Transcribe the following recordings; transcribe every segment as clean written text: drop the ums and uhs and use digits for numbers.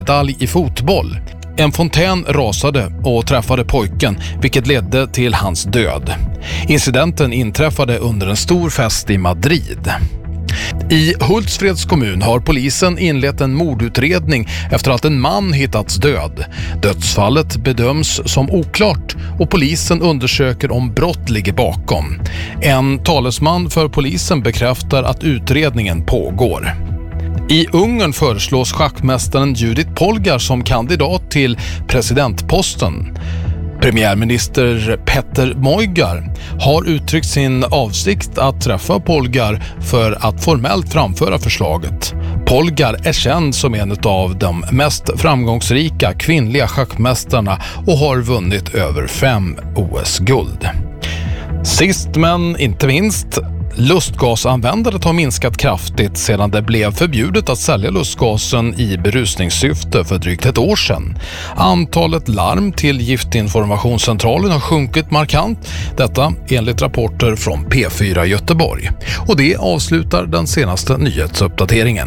medalj i fotboll. En fontän rasade och träffade pojken, vilket ledde till hans död. Incidenten inträffade under en stor fest i Madrid. I Hultsfreds kommun har polisen inlett en mordutredning efter att en man hittats död. Dödsfallet bedöms som oklart och polisen undersöker om brott ligger bakom. En talesman för polisen bekräftar att utredningen pågår. I Ungern föreslås schackmästaren Judith Polgar som kandidat till presidentposten. Premiärminister Peter Mojgar har uttryckt sin avsikt att träffa Polgar för att formellt framföra förslaget. Polgar är känd som en av de mest framgångsrika kvinnliga schackmästarna och har vunnit över 5 OS-guld. Sist men inte minst, lustgasanvändandet har minskat kraftigt sedan det blev förbjudet att sälja lustgasen i berusningssyfte för drygt ett år sedan. Antalet larm till Giftinformationscentralen har sjunkit markant, detta enligt rapporter från P4 Göteborg. Och det avslutar den senaste nyhetsuppdateringen.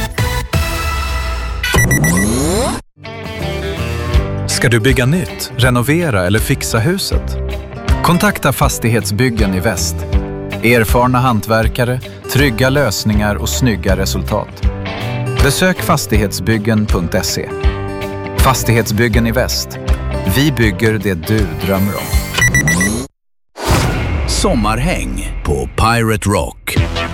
Ska du bygga nytt, renovera eller fixa huset? Kontakta Fastighetsbyggen i Väst. Erfarna hantverkare, trygga lösningar och snygga resultat. Besök fastighetsbyggen.se. Fastighetsbyggen i Väst. Vi bygger det du drömmer om. Sommarhäng på Pirate Rock.